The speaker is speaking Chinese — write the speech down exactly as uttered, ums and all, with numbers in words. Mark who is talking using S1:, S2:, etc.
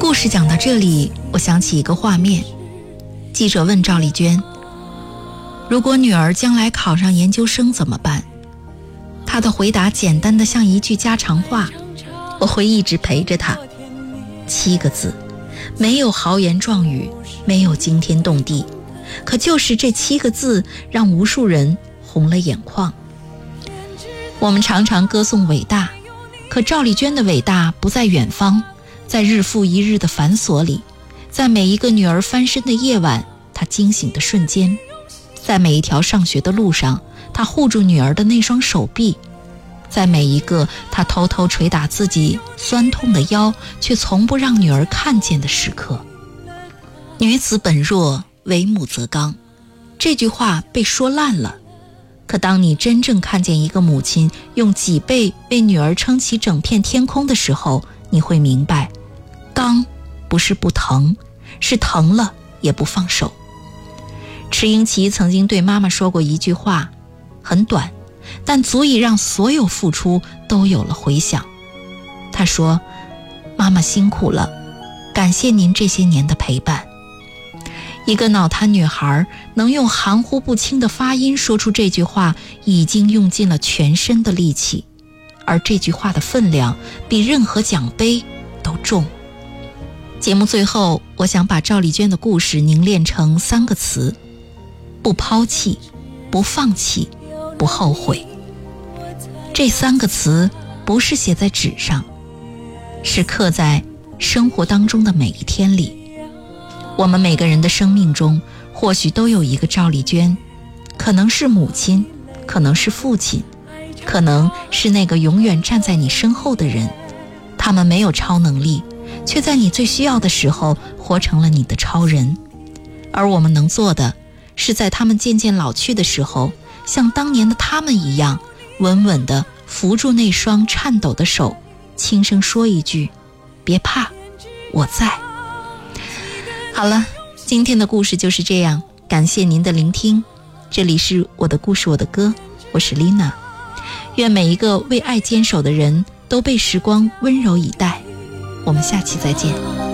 S1: 故事讲到这里，我想起一个画面。记者问赵丽娟，如果女儿将来考上研究生怎么办？她的回答简单的像一句家常话，我会一直陪着她。七个字，没有豪言壮语，没有惊天动地，可就是这七个字让无数人红了眼眶。我们常常歌颂伟大，可赵丽娟的伟大不在远方，在日复一日的繁琐里，在每一个女儿翻身的夜晚，她惊醒的瞬间，在每一条上学的路上，她护住女儿的那双手臂，在每一个她偷偷捶打自己酸痛的腰，却从不让女儿看见的时刻。女子本弱，为母则刚，这句话被说烂了。可当你真正看见一个母亲用脊背为女儿撑起整片天空的时候，你会明白，刚不是不疼，是疼了也不放手。池英奇曾经对妈妈说过一句话，很短，但足以让所有付出都有了回响。她说，妈妈辛苦了，感谢您这些年的陪伴。一个脑瘫女孩能用含糊不清的发音说出这句话，已经用尽了全身的力气，而这句话的分量比任何奖杯都重。节目最后，我想把赵丽娟的故事凝练成三个词：不抛弃，不放弃，不后悔。这三个词不是写在纸上，是刻在生活当中的每一天里。我们每个人的生命中或许都有一个赵丽娟，可能是母亲，可能是父亲，可能是那个永远站在你身后的人。他们没有超能力，却在你最需要的时候活成了你的超人。而我们能做的，是在他们渐渐老去的时候，像当年的他们一样，稳稳地扶住那双颤抖的手，轻声说一句，别怕，我在。好了，今天的故事就是这样，感谢您的聆听。这里是我的故事我的歌，我是丽娜。愿每一个为爱坚守的人都被时光温柔以待。我们下期再见。